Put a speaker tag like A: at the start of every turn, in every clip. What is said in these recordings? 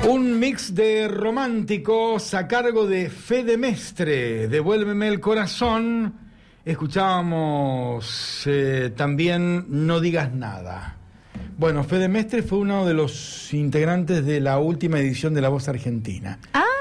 A: Un mix de románticos a cargo de Fede Mestre, Devuélveme el corazón. Escuchábamos también No digas nada. Bueno, Fede Mestre fue uno de los integrantes de la última edición de La Voz Argentina.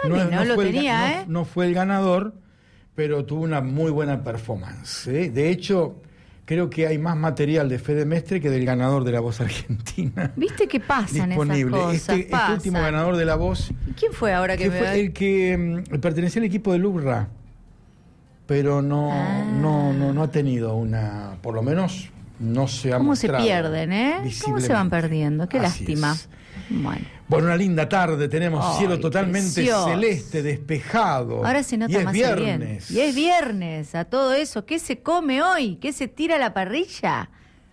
A: No fue el ganador, pero tuvo una muy buena performance. De hecho, creo que hay más material de Fede Mestre que del ganador de La Voz Argentina.
B: ¿Viste qué pasan
A: disponible.
B: Esas cosas?
A: Este último ganador de La Voz.
B: ¿Quién fue ahora que
A: fue el que pertenecía al equipo de Lucra, pero no ha tenido una, por lo menos no se ha
B: ¿Cómo
A: mostrado.
B: ¿Cómo se pierden, ¿Cómo se van perdiendo? Qué
A: Así
B: lástima.
A: Es.
B: Bueno,
A: una linda tarde, tenemos cielo totalmente celeste, despejado.
B: Ahora se nota más
A: viernes.
B: Bien. Y es viernes, a todo eso. ¿Qué se come hoy? ¿Qué se tira a la parrilla?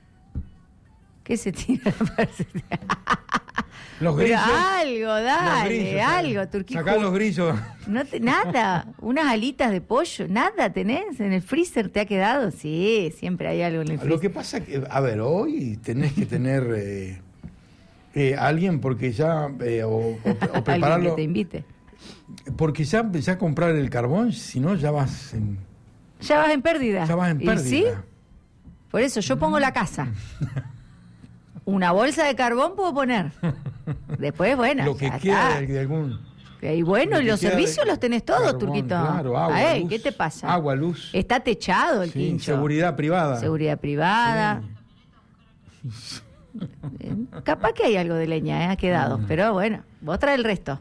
B: ¿Qué se tira a la parrilla?
A: Los grillos.
B: Pero dale, algo, Turquía.
A: Sacá los grillos.
B: Nada, unas alitas de pollo, nada tenés en el freezer, ¿te ha quedado? Sí, siempre hay algo en el freezer.
A: Lo que pasa que, hoy tenés que tener alguien porque ya, o prepararlo.
B: Alguien que te invite.
A: Porque ya comprar el carbón, si no ya vas en...
B: Ya vas en pérdida.
A: Ya vas en pérdida.
B: ¿Sí? Por eso yo pongo la casa. Una bolsa de carbón puedo poner. Después, bueno.
A: Lo que queda de algún...
B: Y bueno, los servicios los tenés todos, carbón, Turquito.
A: Claro, agua, luz,
B: ¿qué te pasa?
A: Agua, luz.
B: Está techado el quincho.
A: Seguridad privada.
B: Seguridad privada. Sí. Capaz que hay algo de leña, ha quedado. Pero bueno, vos trae el resto.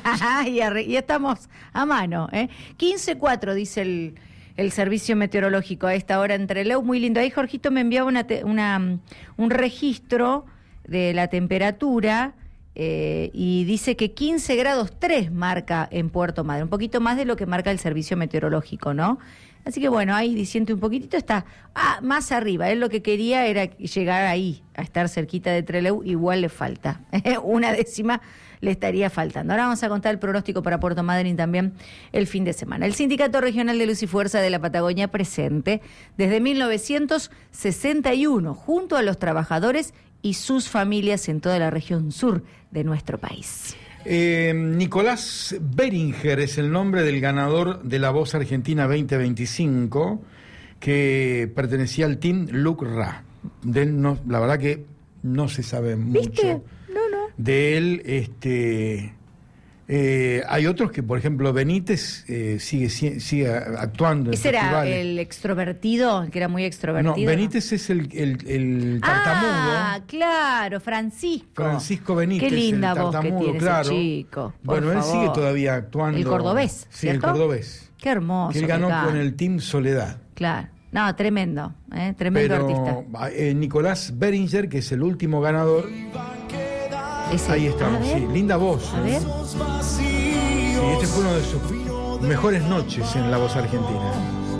B: y estamos a mano. 15:04 dice el servicio meteorológico a esta hora en Trelew. Muy lindo. Ahí Jorgito me enviaba un registro de la temperatura y dice que 15 grados 3 marca en Puerto Madryn. Un poquito más de lo que marca el servicio meteorológico, ¿no? Así que bueno, ahí diciendo un poquitito está más arriba. Él lo que quería era llegar ahí, a estar cerquita de Trelew. Igual le falta. Una décima le estaría faltando. Ahora vamos a contar el pronóstico para Puerto Madryn también el fin de semana. El Sindicato Regional de Luz y Fuerza de la Patagonia presente desde 1961 junto a los trabajadores y sus familias en toda la región sur de nuestro país.
A: Nicolás Beringer es el nombre del ganador de La Voz Argentina 2025, que pertenecía al team Lucra. De él la verdad que no se sabe mucho.
B: No.
A: De él, hay otros que, por ejemplo, Benítez sigue actuando.
B: ¿Ese era el extrovertido, el que era muy extrovertido?
A: No, Benítez es el tartamudo.
B: Ah, claro, Francisco
A: Benítez.
B: Qué linda voz que tiene
A: claro.
B: ese chico.
A: Bueno, él sigue todavía actuando.
B: El cordobés,
A: Sí,
B: ¿cierto?
A: el cordobés.
B: Qué hermoso.
A: Que él ganó con el Team Soledad.
B: Claro. No, tremendo, tremendo artista.
A: Nicolás Beringer, que es el último ganador. Ahí estamos, sí. Linda voz.
B: A ver.
A: Sí, este fue uno de sus mejores noches en La Voz Argentina.